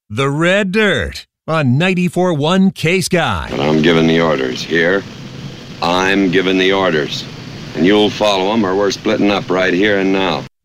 The Red Dirt on 94.1 K-Sky. But I'm giving the orders here. I'm giving the orders. And you'll follow them or we're splitting up right here and now.